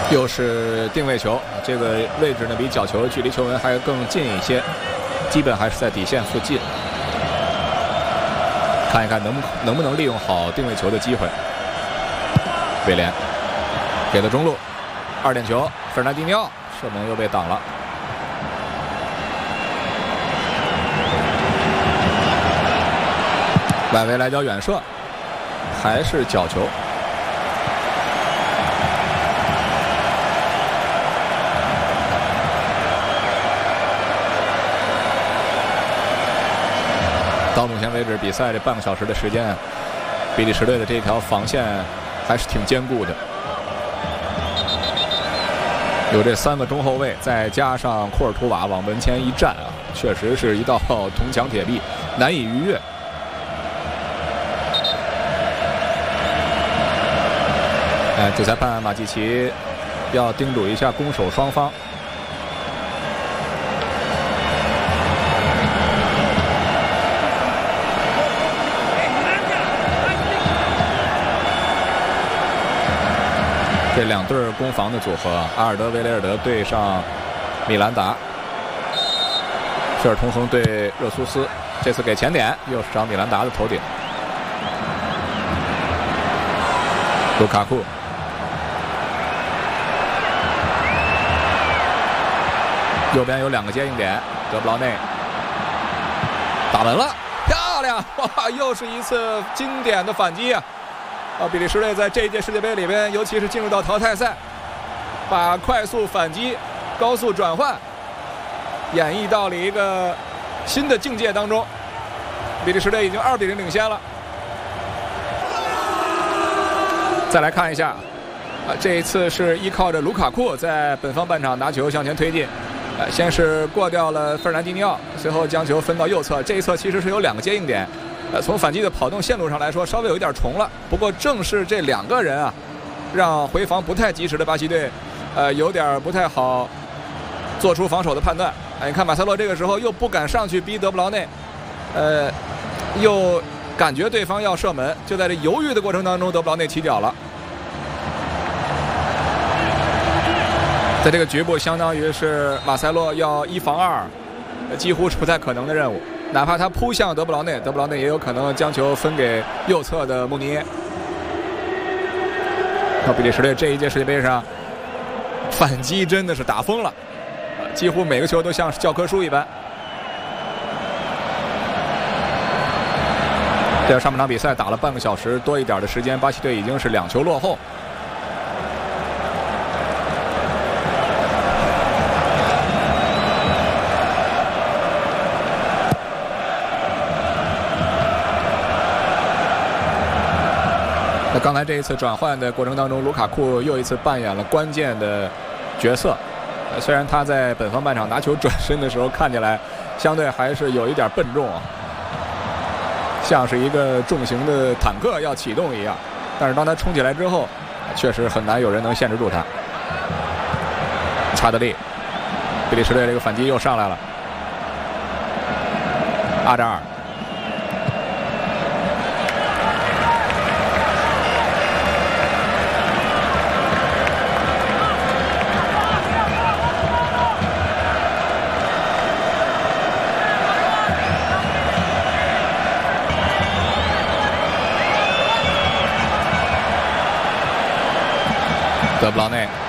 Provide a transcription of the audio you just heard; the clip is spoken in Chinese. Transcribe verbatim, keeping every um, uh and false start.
又是定位球，这个位置呢比角球距离球门还更近一些，基本还是在底线附近。看一看能能不能利用好定位球的机会。威廉给了中路，二点球，费尔南迪尼奥射门又被挡了。外围来脚远射，还是角球。到目前为止，比赛这半个小时的时间，比利时队的这条防线还是挺坚固的。有这三个中后卫，再加上库尔图瓦往门前一站啊，确实是一道铜墙铁壁，难以逾越。哎，主裁判马季奇要叮嘱一下攻守双方。这两队攻防的组合，阿尔德维雷尔德对上米兰达，费尔通亨对热苏斯，这次给前点，又是找米兰达的头顶。卢卡库，右边有两个接应点，德布劳内打门了，漂亮！哇，又是一次经典的反击啊！啊，比利时队在这一届世界杯里边，尤其是进入到淘汰赛，把快速反击、高速转换演绎到了一个新的境界当中。比利时队已经二比零领先了。再来看一下，啊，这一次是依靠着卢卡库在本方半场拿球向前推进，呃，先是过掉了费尔南迪尼奥，随后将球分到右侧。这一侧其实是有两个接应点。呃，从反击的跑动线路上来说，稍微有一点重了。不过正是这两个人啊，让回防不太及时的巴西队，呃，有点不太好做出防守的判断。哎，你看马塞洛这个时候又不敢上去逼德布劳内，呃，又感觉对方要射门，就在这犹豫的过程当中，德布劳内起脚了。在这个局部，相当于是马塞洛要一防二，几乎是不太可能的任务。哪怕他扑向德布劳内，德布劳内也有可能将球分给右侧的穆尼耶。那比利时队这一届世界杯上反击真的是打疯了，几乎每个球都像是教科书一般。这上半场比赛打了半个小时多一点的时间，巴西队已经是两球落后。那刚才这一次转换的过程当中，卢卡库又一次扮演了关键的角色。虽然他在本方半场拿球转身的时候看起来相对还是有一点笨重啊，像是一个重型的坦克要启动一样，但是当他冲起来之后，确实很难有人能限制住他。查德利，比利时队这个反击又上来了。阿扎尔。德布劳内